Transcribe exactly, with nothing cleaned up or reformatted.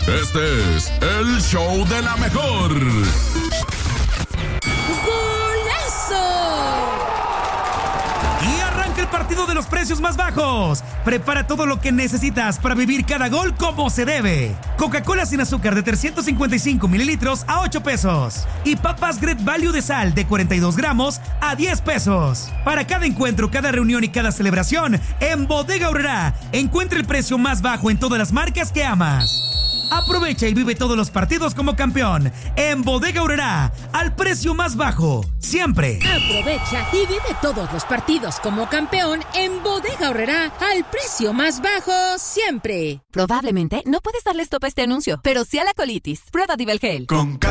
Este es el show de la mejor. Y arranca el partido de los precios más bajos. Prepara todo lo que necesitas para vivir cada gol como se debe. Coca-Cola sin azúcar de trescientos cincuenta y cinco mililitros a ocho pesos. Y papas Great Value de sal de cuarenta y dos gramos a diez pesos. Para cada encuentro, cada reunión y cada celebración, en Bodega Aurrerá encuentra el precio más bajo en todas las marcas que amas. Aprovecha y vive todos los partidos como campeón. En Bodega Aurrerá, al precio más bajo, siempre. Aprovecha y vive todos los partidos como campeón en Bodega Aurrerá, al precio más bajo, siempre. Probablemente no puedes darle stop a este anuncio, pero sí a la colitis. Prueba Divelgel. Con